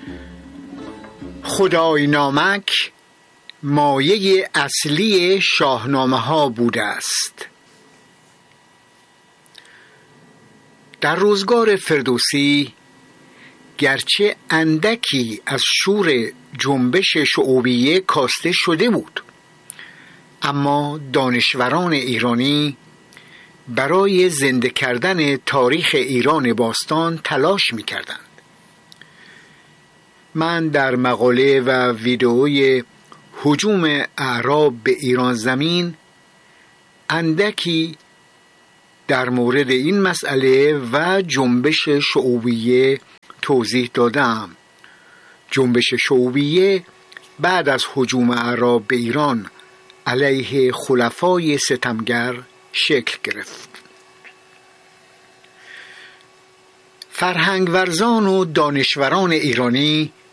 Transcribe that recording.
خدای نامک مایه اصلی شاهنامه ها بوده است. در روزگار فردوسی گرچه اندکی از شور جنبش شعوبیه کاسته شده بود، اما دانشوران ایرانی برای زنده کردن تاریخ ایران باستان تلاش می‌کردند. من در مقاله و ویدئوی هجوم اعراب به ایران زمین اندکی در مورد این مسئله و جنبش شعوبیه توضیح دادم. جنبش شعوبیه بعد از هجوم اعراب به ایران علیه خلفای ستمگر شکل گرفت. فرهنگ ورزان و دانشوران ایرانی